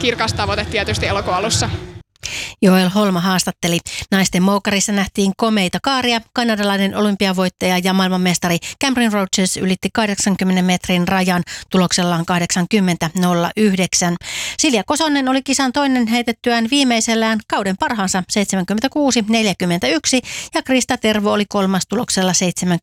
kirkas tavoite tietysti elokuun alussa. Joel Holma haastatteli. Naisten moukkarissa nähtiin komeita kaaria. Kanadalainen olympiavoittaja ja maailmanmestari Cameron Rogers ylitti 80 metrin rajan tuloksellaan 80.09. Silja Kosonen oli kisan toinen heitettyään viimeisellään kauden parhaansa 76.41 ja Krista Tervo oli kolmas tuloksella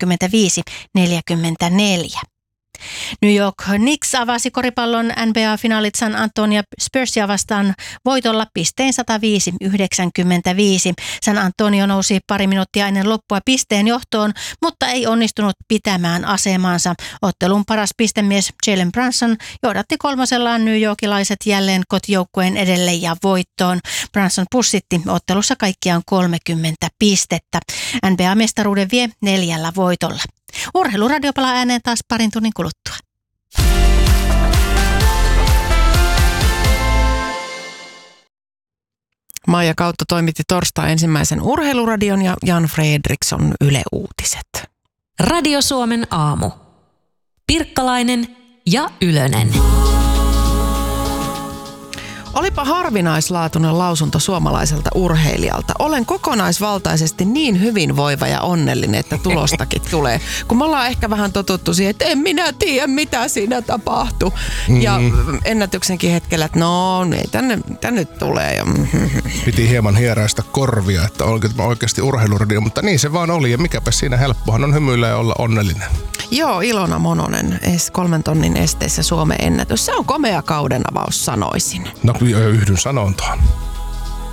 75.44. New York Knicks avasi koripallon NBA-finaalit San Antonio Spursia vastaan voitolla pisteen 105-95. San Antonio nousi pari minuuttia ennen loppua pisteen johtoon, mutta ei onnistunut pitämään asemaansa. Ottelun paras pistemies Jalen Brunson johdatti kolmosellaan New Yorkilaiset jälleen kotijoukkueen edelle ja voittoon. Brunson pussitti ottelussa kaikkiaan 30 pistettä. NBA-mestaruuden vie 4 voitolla. Urheiluradio palaa ääneen taas parin tunnin kuluttua. Maija Kautto toimitti torstai ensimmäisen urheiluradion ja Jan Fredriksson Yle Uutiset. Radio Suomen aamu. Pirkkalainen ja Ylönen. Olipa harvinaislaatuinen lausunto suomalaiselta urheilijalta. Olen kokonaisvaltaisesti niin hyvinvoiva ja onnellinen, että tulostakin tulee. Kun me ollaan ehkä vähän totuttu siihen, että en minä tiedä, mitä siinä tapahtuu. Ja ennätyksenkin hetkellä, että no, ei tänne tulee. Ja piti hieman hieraista korvia, että oliko tämä oikeasti urheiluradio, mutta niin se vaan oli. Ja mikäpä siinä helppohan on hymyillä ja olla onnellinen. Joo, Ilona Mononen, 3 tonnin esteissä Suomen ennätys. Se on komea kauden avaus, sanoisin. No, yhdyn sanontaan.